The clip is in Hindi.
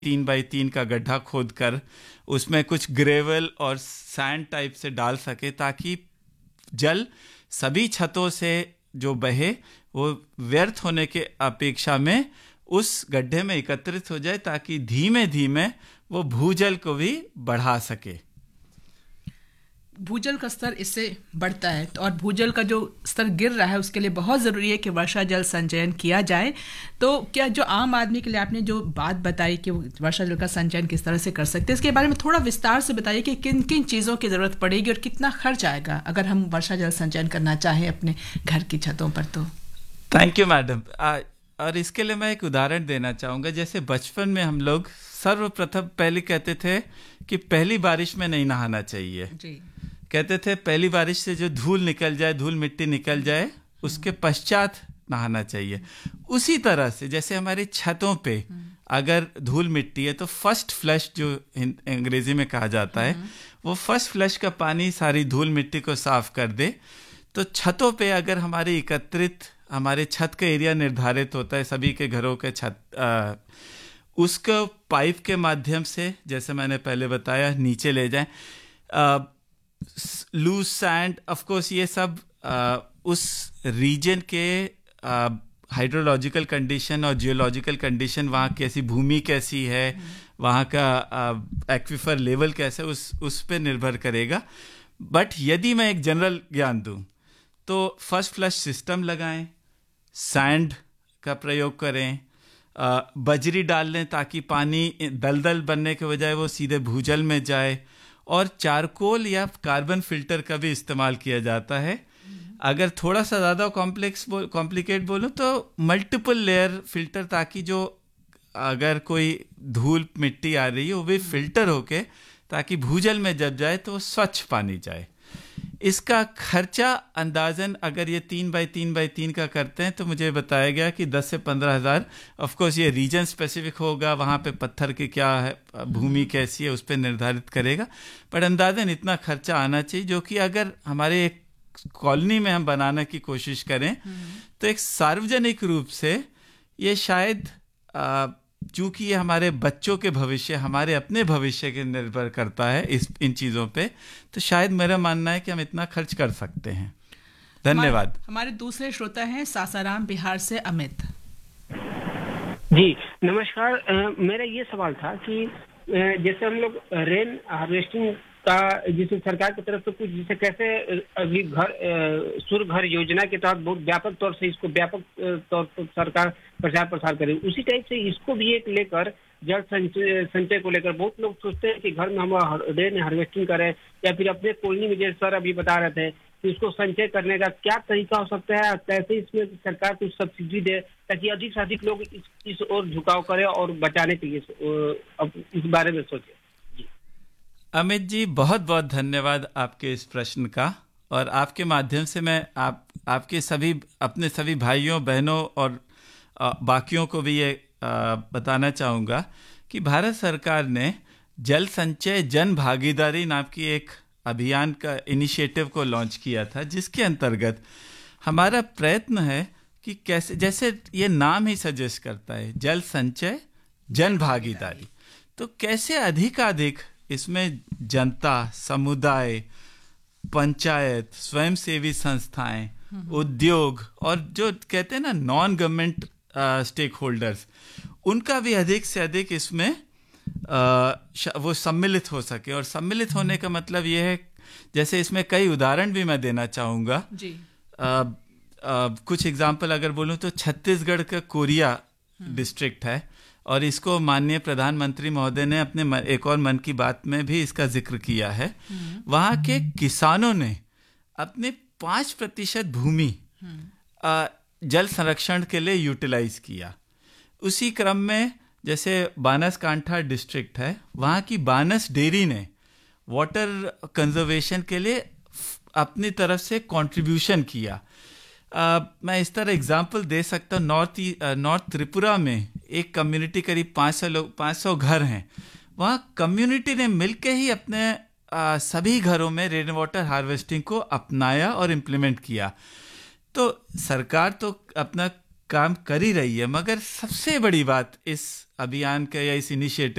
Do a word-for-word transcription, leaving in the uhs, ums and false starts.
तीन बाई तीन का गड्ढा खोद कर उसमें कुछ ग्रेवल और सैंड टाइप से डाल सके, ताकि जल सभी छतों से जो बहे वो व्यर्थ होने के अपेक्षा में उस गड्ढे में एकत्रित हो जाए, ताकि धीमे धीमे वो भूजल को भी बढ़ा सके। भूजल का स्तर इससे बढ़ता है, और भूजल का जो स्तर गिर रहा है उसके लिए बहुत ज़रूरी है कि वर्षा जल संचयन किया जाए। तो क्या जो आम आदमी के लिए आपने जो बात बताई कि वो वर्षा जल का संचयन किस तरह से कर सकते हैं, इसके बारे में थोड़ा विस्तार से बताइए कि किन किन चीज़ों की ज़रूरत पड़ेगी और कितना खर्च आएगा अगर हम वर्षा जल संचयन करना चाहें अपने घर की छतों पर। तो थैंक यू मैडम। और इसके लिए मैं एक उदाहरण देना चाहूँगा। जैसे बचपन में हम लोग सर्वप्रथम पहले कहते थे कि पहली बारिश में नहीं नहाना चाहिए जी। कहते थे पहली बारिश से जो धूल निकल जाए, धूल मिट्टी निकल जाए, उसके पश्चात नहाना चाहिए। उसी तरह से जैसे हमारी छतों पे अगर धूल मिट्टी है तो फर्स्ट फ्लश जो अंग्रेजी में कहा जाता है, वो फर्स्ट फ्लश का पानी सारी धूल मिट्टी को साफ कर दे। तो छतों पे अगर हमारी एकत्रित, हमारे छत का एरिया निर्धारित होता है सभी के घरों के छत, आ, उसको पाइप के माध्यम से, जैसे मैंने पहले बताया, नीचे ले जाएं। लूज सैंड, ऑफ कोर्स ये सब आ, उस रीजन के हाइड्रोलॉजिकल कंडीशन और जियोलॉजिकल कंडीशन, वहाँ कैसी भूमि कैसी है, वहाँ का एक्विफर लेवल कैसा है, उस उस पे निर्भर करेगा। बट यदि मैं एक जनरल ज्ञान दूं तो फर्स्ट फ्लश सिस्टम लगाएं, सैंड का प्रयोग करें, आ, बजरी डाल लें ताकि पानी दलदल बनने के बजाय वो सीधे भूजल में जाए, और चारकोल या कार्बन फिल्टर का भी इस्तेमाल किया जाता है। अगर थोड़ा सा ज़्यादा कॉम्प्लेक्स बो, कॉम्प्लिकेट बोलूँ तो मल्टीपल लेयर फिल्टर, ताकि जो अगर कोई धूल मिट्टी आ रही है वो भी फिल्टर होके, ताकि भूजल में जब जाए तो स्वच्छ पानी जाए। इसका खर्चा अंदाजन अगर ये तीन बाई तीन बाई तीन का करते हैं तो मुझे बताया गया कि दस से पंद्रह हज़ार। ऑफकोर्स ये रीजन स्पेसिफिक होगा, वहाँ पे पत्थर की क्या है, भूमि कैसी है, उस पर निर्धारित करेगा। पर अंदाजन इतना खर्चा आना चाहिए, जो कि अगर हमारे एक कॉलोनी में हम बनाने की कोशिश करें तो एक सार्वजनिक रूप से ये शायद, चूंकि ये हमारे बच्चों के भविष्य, हमारे अपने भविष्य के निर्भर करता है इस इन चीज़ों पे, तो शायद मेरा मानना है कि हम इतना खर्च कर सकते हैं। धन्यवाद। हमारे, हमारे दूसरे श्रोता हैं सासाराम बिहार से अमित जी। नमस्कार। आ, मेरा ये सवाल था कि जैसे हम लोग रेन हार्वेस्टिंग का, जिसे सरकार की तरफ से कुछ, जिसे कैसे अभी घर सूर्य घर योजना के तहत बहुत व्यापक तौर से इसको व्यापक तौर पर सरकार प्रचार प्रसार करे, उसी टाइप से इसको भी एक लेकर जल संचय संचय को लेकर बहुत लोग सोचते हैं कि घर में हम रेन हार्वेस्टिंग करें, या फिर अपने कॉलोनी में, जैसे सर अभी बता रहे थे, कि इसको संचय करने का क्या तरीका हो सकता है, कैसे इसमें सरकार कुछ सब्सिडी दे ताकि अधिक से अधिक लोग इस, इस ओर झुकाव करें और बचाने के लिए अब इस बारे में सोचें। अमित जी, बहुत बहुत धन्यवाद आपके इस प्रश्न का। और आपके माध्यम से मैं आप आपके सभी अपने सभी भाइयों बहनों और आ, बाकियों को भी ये आ, बताना चाहूँगा कि भारत सरकार ने जल संचय जन भागीदारी नाम की एक अभियान का इनिशिएटिव को लॉन्च किया था, जिसके अंतर्गत हमारा प्रयत्न है कि कैसे, जैसे ये नाम ही सजेस्ट करता है, जल संचय जन भागीदारी, तो कैसे अधिकाधिक इसमें जनता, समुदाय, पंचायत, स्वयंसेवी संस्थाएं, उद्योग और जो कहते हैं ना नॉन गवर्नमेंट स्टेक होल्डर्स, उनका भी अधिक से अधिक इसमें आ, वो सम्मिलित हो सके। और सम्मिलित होने का मतलब ये है, जैसे इसमें कई उदाहरण भी मैं देना चाहूँगा जी। आ, आ, कुछ एग्जाम्पल अगर बोलूँ तो छत्तीसगढ़ का कोरिया डिस्ट्रिक्ट है, और इसको माननीय प्रधानमंत्री महोदय ने अपने एक और मन की बात में भी इसका जिक्र किया है। वहाँ के किसानों ने अपने पाँच प्रतिशत भूमि जल संरक्षण के लिए यूटिलाइज किया। उसी क्रम में जैसे बानसकांठा डिस्ट्रिक्ट है, वहाँ की बानस डेयरी ने वाटर कंजर्वेशन के लिए अपनी तरफ से कंट्रीब्यूशन किया। Uh, मैं इस तरह एग्जांपल दे सकता हूँ। नॉर्थ नॉर्थ त्रिपुरा में एक कम्युनिटी, करीब पाँच सौ लोग, पाँच सौ घर हैं, वहाँ कम्युनिटी ने मिलके ही अपने uh, सभी घरों में रेन वाटर हार्वेस्टिंग को अपनाया और इम्प्लीमेंट किया। तो सरकार तो अपना काम कर ही रही है, मगर सबसे बड़ी बात इस अभियान का या इस इनिशिएटिव